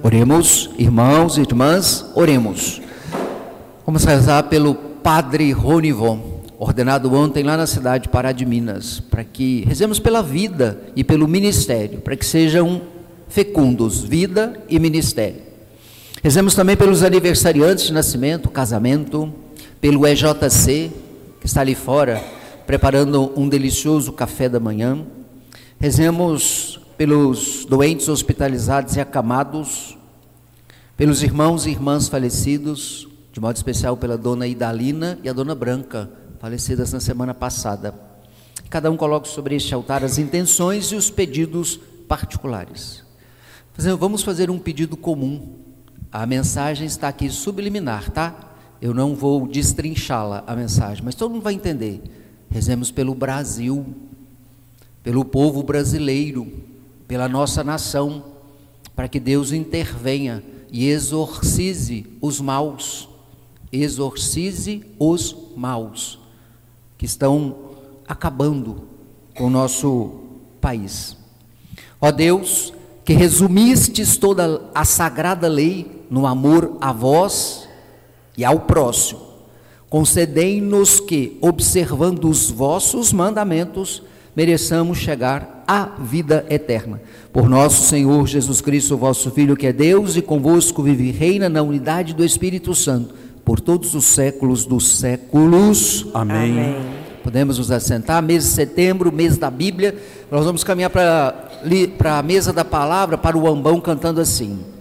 Oremos, irmãos e irmãs, oremos. Vamos rezar pelo Padre Ronivon, ordenado ontem lá na cidade de Pará de Minas, para que rezemos pela vida e pelo ministério, para que sejam fecundos, vida e ministério. Rezemos também pelos aniversariantes de nascimento, casamento, pelo EJC, que está ali fora, preparando um delicioso café da manhã. Rezemos pelos doentes hospitalizados e acamados, pelos irmãos e irmãs falecidos, de modo especial pela dona Idalina e a dona Branca, falecidas na semana passada. Cada um coloca sobre este altar as intenções e os pedidos particulares. Vamos fazer um pedido comum. A mensagem está aqui subliminar, tá? Eu não vou destrinchá-la, a mensagem, mas todo mundo vai entender. Rezemos pelo Brasil, pelo povo brasileiro, pela nossa nação, para que Deus intervenha e exorcize os maus, que estão acabando com o nosso país. Ó Deus, que resumistes toda a sagrada lei no amor a vós e ao próximo, concedei-nos que, observando os vossos mandamentos, mereçamos chegar à vida eterna. Por nosso Senhor Jesus Cristo, vosso Filho, que é Deus e convosco vive e reina na unidade do Espírito Santo, por todos os séculos dos séculos. Amém. Amém. Podemos nos assentar. Mês de setembro, mês da Bíblia. Nós vamos caminhar para a mesa da palavra, para o ambão, cantando assim: